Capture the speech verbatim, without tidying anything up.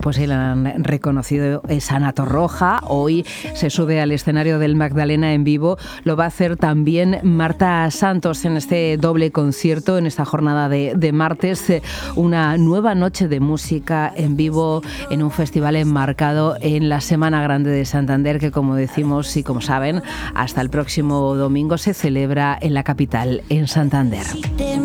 pues él han reconocido, es Ana Torroja. Hoy se sube al escenario del Magdalena en vivo. Lo va a hacer también Marta Santos en este doble concierto, en esta jornada de, de martes. Una nueva noche de música en vivo en un festival enmarcado en la Semana Grande de Santander, que, como decimos y como saben, hasta el próximo domingo se celebra en la capital, en Santander.